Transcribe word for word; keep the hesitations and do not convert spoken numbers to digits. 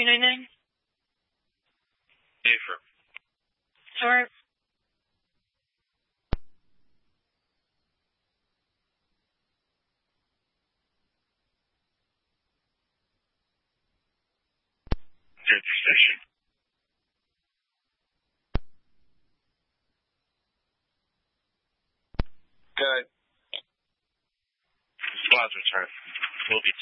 three nine nine? Affirm. Start. Intersection. Good. Squad's return. Will be